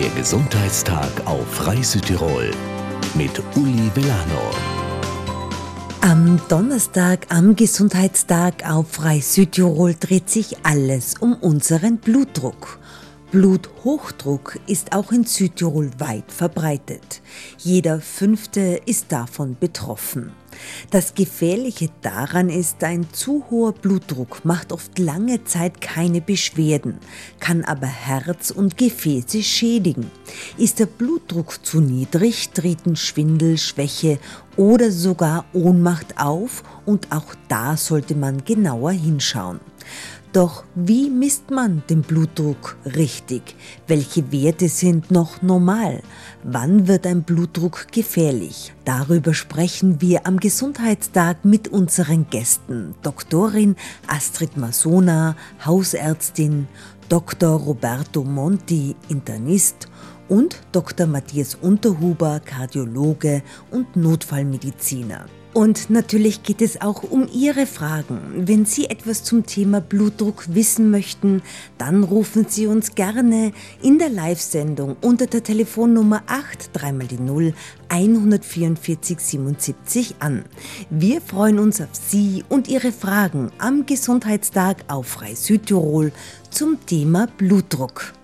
Der Gesundheitstag auf Frei Südtirol mit Uli Vellano. Am Donnerstag, am Gesundheitstag auf Frei Südtirol, dreht sich alles um unseren Blutdruck. Bluthochdruck ist auch in Südtirol weit verbreitet. Jeder Fünfte ist davon betroffen. Das Gefährliche daran ist, ein zu hoher Blutdruck macht oft lange Zeit keine Beschwerden, kann aber Herz und Gefäße schädigen. Ist der Blutdruck zu niedrig, treten Schwindel, Schwäche oder sogar Ohnmacht auf, und auch da sollte man genauer hinschauen. Doch wie misst man den Blutdruck richtig? Welche Werte sind noch normal? Wann wird ein Blutdruck gefährlich? Darüber sprechen wir am Gesundheitstag mit unseren Gästen. Doktorin Astrid Masona, Hausärztin, Dr. Roberto Monti, Internist, und Dr. Matthias Unterhuber, Kardiologe und Notfallmediziner. Und natürlich geht es auch um Ihre Fragen. Wenn Sie etwas zum Thema Blutdruck wissen möchten, dann rufen Sie uns gerne in der Live-Sendung unter der Telefonnummer 83 144 77 an. Wir freuen uns auf Sie und Ihre Fragen am Gesundheitstag auf Frei Südtirol zum Thema Blutdruck.